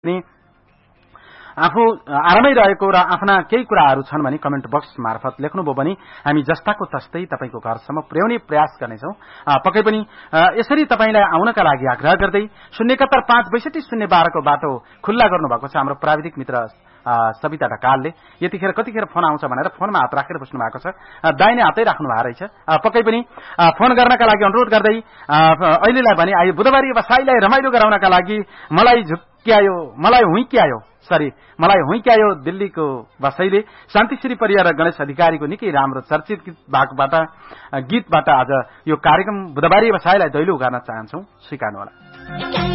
आफू आरामै रहेको र आफ्ना केही कुराहरू छन् भने कमेन्ट बक्स मार्फत लेख्नुभयो भने हामी जस्ताको तस्तै तपाईको घरसम्म पुर्याउने प्रयास गर्नेछौं। पक्कै पनि यसरी तपाईलाई आउनका लागि आग्रह गर्दै 071562012 को बाटो खुल्ला गर्नुभएको छ हाम्रो प्राविधिक मित्र सविता ढकालले। यतिखेर कतिखेर फोन आउँछ भनेर फोनमा हात राखेर बस्नु भएको छ, दाहिने हातै राख्नु भएको रहेछ। पक्कै पनि फोन गर्नका लागि अनुरोध गर्दै अहिलेलाई भने आयो बुधबारी बसाईलाई रमाइलो गराउनका लागि मलाई हुइक्यायो दिल्लीको बसाईले शान्तिश्री परियार र गणेश अधिकारीको निकै राम्रो चर्चित गीतबाट आज यो कार्यक्रम बुधबारी बसाईलाई दैलो उगार्न चाहन्छौं। स्वीकार्नुहोला।